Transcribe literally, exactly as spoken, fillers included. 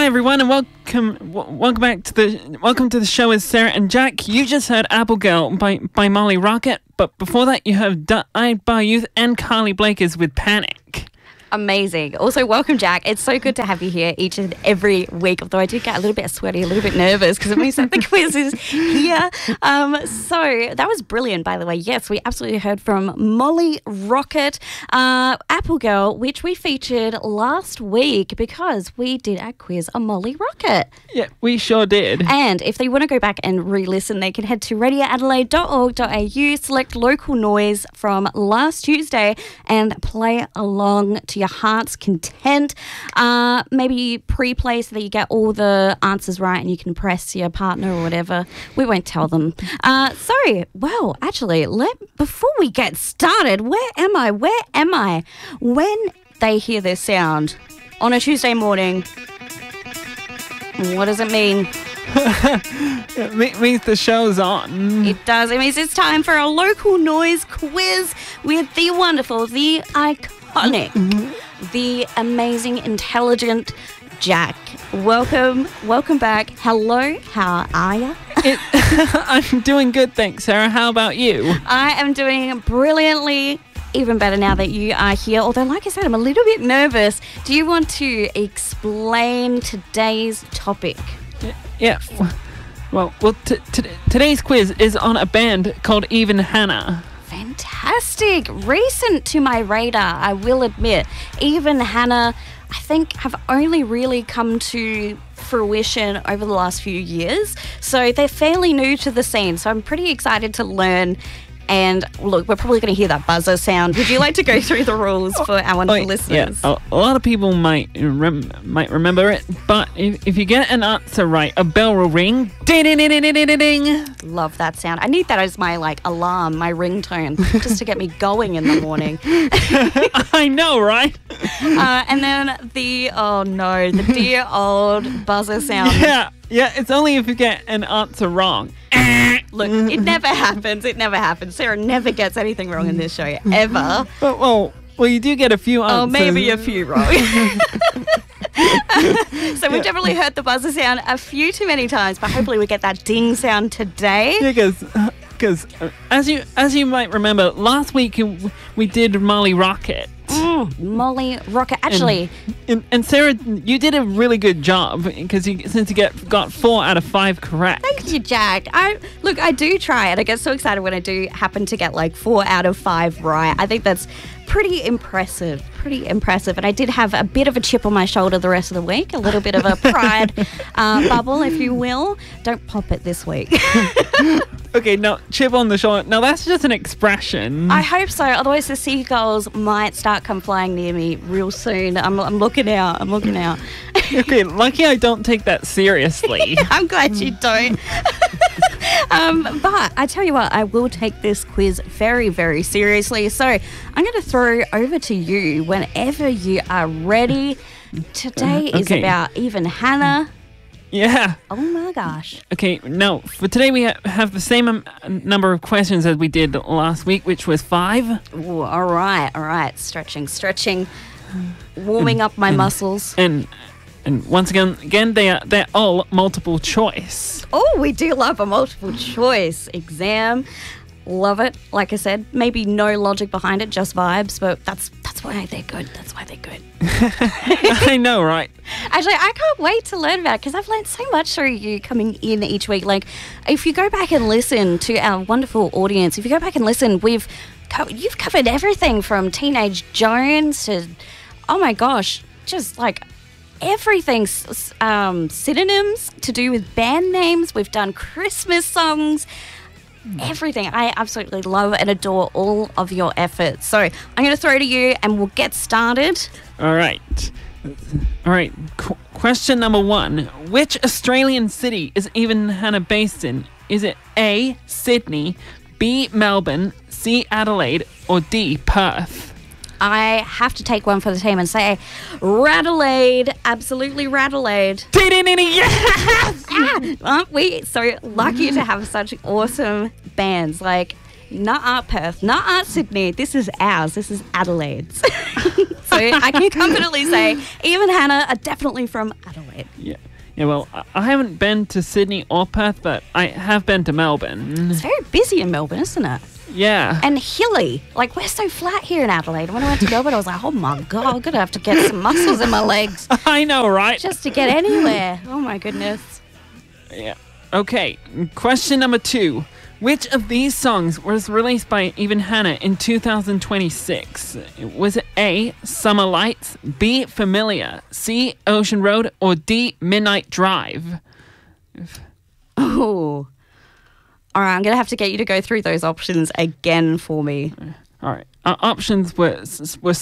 Hi everyone, and welcome w- welcome back to the welcome to the show with Sarah and Jack. You just heard Apple Girl by by Molly Rocket, but before that you have Died by Youth and Carly Blakers with Panic. Amazing. Also, welcome, Jack. It's so good to have you here each and every week, although I do get a little bit sweaty, a little bit nervous because it means that the quiz is here. Um, so that was brilliant, by the way. Yes, we absolutely heard from Molly Rocket, uh, Apple Girl, which we featured last week because we did our quiz on Molly Rocket. Yeah, we sure did. And if they want to go back and re-listen, they can head to radio adelaide dot org dot a u, select local noise from last Tuesday and play along to your heart's content. Uh, maybe pre-play so that you get all the answers right and you can press your partner or whatever. We won't tell them. Uh, so, well, actually, let before we get started, where am I? Where am I? When they hear this sound on a Tuesday morning, what does it mean? It means the show's on. It does. It means it's time for a local noise quiz with the wonderful, the iconic, mm-hmm. the amazing, intelligent Jack. Welcome, welcome back. Hello, how are you? It, I'm doing good, thanks, Sarah. How about you? I am doing brilliantly. Even better now that you are here. Although, like I said, I'm a little bit nervous. Do you want to explain today's topic? Yeah. Well, well, t- t- today's quiz is on a band called Even Hannah. Fantastic. Recent to my radar, I will admit. Even Hannah, I think, have only really come to fruition over the last few years. So they're fairly new to the scene. So I'm pretty excited to learn. And look, we're probably going to hear that buzzer sound. Would you like to go through the rules for our wonderful oh, listeners? Yeah, a, a lot of people might rem- might remember it, but if, if you get an answer right, a bell will ring. Ding, ding, ding, ding, ding, ding. Love that sound. I need that as my like alarm, my ringtone, just to get me going in the morning. I know, right? Uh, and then the oh no, the dear old buzzer sound. Yeah, yeah. It's only if you get an answer wrong. Look, it never happens. It never happens. Sarah never gets anything wrong in this show, ever. Well, well, well you do get a few answers. Oh, maybe a few wrong. So we've definitely heard the buzzer sound a few too many times, but hopefully we get that ding sound today. Yeah, because because uh, as you as you might remember, last week we did Molly Rocket. Mm, Molly Rocket. Actually, and, and, and Sarah, you did a really good job because you, since you get got four out of five correct. Thank you, Jack. I look, I do try, and I get so excited when I do happen to get like four out of five right. I think that's pretty impressive. Pretty impressive. And I did have a bit of a chip on my shoulder the rest of the week, a little bit of a pride uh, bubble, if you will. Don't pop it this week. Okay, no, chip on the shoulder. Now, that's just an expression. I hope so. Otherwise, the seagulls might start come flying near me real soon. I'm, I'm looking out. I'm looking out. Okay, lucky I don't take that seriously. I'm glad you don't. um, but I tell you what, I will take this quiz very, very seriously. So I'm going to throw over to you whenever you are ready. Today is okay. about Even Hannah. Yeah. Oh my gosh. Okay, now for today we ha- have the same um, number of questions as we did last week, which was five. Ooh, all right, all right. Stretching, stretching, warming and, up my and, muscles. And and once again, again they are they're all multiple choice. Oh, we do love a multiple choice exam. Love it. Like I said, maybe no logic behind it, just vibes, but that's that's why they're good. That's why they're good. I know, right? Actually, I can't wait to learn about it because I've learned so much through you coming in each week. Like, if you go back and listen to our wonderful audience, if you go back and listen, we've co- you've covered everything from Teenage Jones to, oh my gosh, just like everything, um, synonyms to do with band names. We've done Christmas songs. Everything. I absolutely love and adore all of your efforts. So I'm going to throw to you and we'll get started. All right. All right. Qu- question number one. Which Australian city is Even Hannah based in? Is it A, Sydney, B, Melbourne, C, Adelaide, or D, Perth? I have to take one for the team and say Radelaide. Absolutely Radelaide. Yes! Ah, aren't we so lucky to have such awesome bands like Not Art Perth, Not Art Sydney. This is ours. This is Adelaide's. So I can confidently say Eve and Hannah are definitely from Adelaide. Yeah. Yeah, well, I- I haven't been to Sydney or Perth, but I have been to Melbourne. It's very busy in Melbourne, isn't it? Yeah. And hilly. Like, we're so flat here in Adelaide. When I went to Melbourne, I was like, oh my God, I'm going to have to get some muscles in my legs I know, right? just to get anywhere. Oh my goodness. Yeah. Okay, question number two. Which of these songs was released by Eve and Hannah in two thousand twenty-six? Was it A, Summer Lights, B, Familiar, C, Ocean Road, or D, Midnight Drive? Oh. All right, I'm going to have to get you to go through those options again for me. All right. Our options were, were